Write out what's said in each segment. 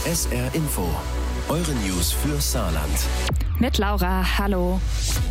SR Info, eure News für Saarland. Mit Laura, hallo.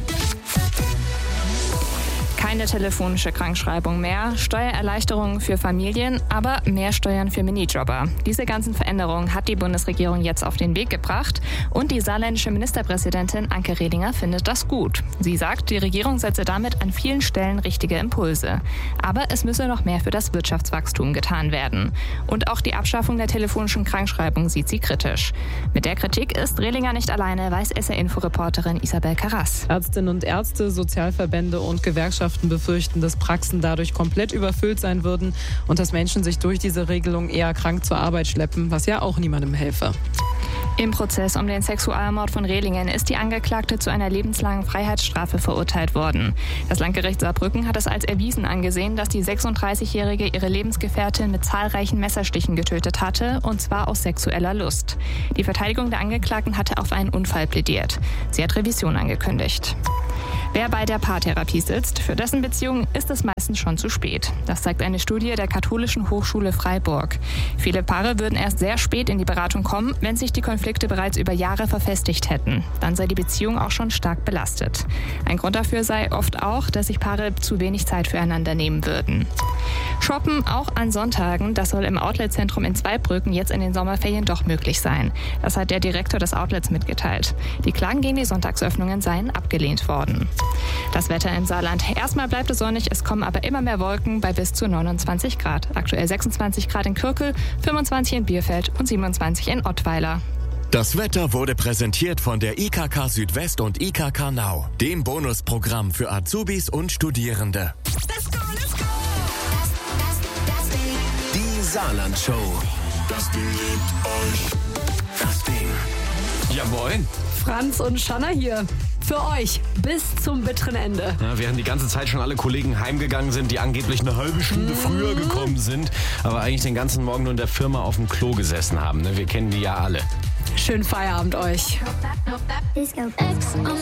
Keine telefonische Krankschreibung mehr, Steuererleichterungen für Familien, aber mehr Steuern für Minijobber. Diese ganzen Veränderungen hat die Bundesregierung jetzt auf den Weg gebracht und die saarländische Ministerpräsidentin Anke Rehlinger findet das gut. Sie sagt, die Regierung setze damit an vielen Stellen richtige Impulse. Aber es müsse noch mehr für das Wirtschaftswachstum getan werden. Und auch die Abschaffung der telefonischen Krankschreibung sieht sie kritisch. Mit der Kritik ist Rehlinger nicht alleine, weiß SR-Info-Reporterin Isabel Karras. Ärztinnen und Ärzte, Sozialverbände und Gewerkschaften befürchten, dass Praxen dadurch komplett überfüllt sein würden und dass Menschen sich durch diese Regelung eher krank zur Arbeit schleppen, was ja auch niemandem helfe. Im Prozess um den Sexualmord von Rehlingen ist die Angeklagte zu einer lebenslangen Freiheitsstrafe verurteilt worden. Das Landgericht Saarbrücken hat es als erwiesen angesehen, dass die 36-Jährige ihre Lebensgefährtin mit zahlreichen Messerstichen getötet hatte, und zwar aus sexueller Lust. Die Verteidigung der Angeklagten hatte auf einen Unfall plädiert. Sie hat Revision angekündigt. Wer bei der Paartherapie sitzt, für dessen Beziehung ist es meistens schon zu spät. Das zeigt eine Studie der Katholischen Hochschule Freiburg. Viele Paare würden erst sehr spät in die Beratung kommen, wenn sich die Konflikte bereits über Jahre verfestigt hätten. Dann sei die Beziehung auch schon stark belastet. Ein Grund dafür sei oft auch, dass sich Paare zu wenig Zeit füreinander nehmen würden. Shoppen auch an Sonntagen, das soll im Outlet-Zentrum in Zweibrücken jetzt in den Sommerferien doch möglich sein. Das hat der Direktor des Outlets mitgeteilt. Die Klagen gegen die Sonntagsöffnungen seien abgelehnt worden. Das Wetter im Saarland. Erstmal bleibt es sonnig, es kommen aber immer mehr Wolken bei bis zu 29 Grad. Aktuell 26 Grad in Kürkel, 25 in Bierfeld und 27 in Ottweiler. Das Wetter wurde präsentiert von der IKK Südwest und IKK Nau, dem Bonusprogramm für Azubis und Studierende. Let's go, let's go. Die Saarland-Show. Das Ding liebt euch. Das Ding. Ja, moin. Franz und Shanna hier. Für euch bis zum bitteren Ende. Ja, während die ganze Zeit schon alle Kollegen heimgegangen sind, die angeblich eine halbe Stunde früher gekommen sind, aber eigentlich den ganzen Morgen nur in der Firma auf dem Klo gesessen haben. Ne? Wir kennen die ja alle. Schönen Feierabend euch.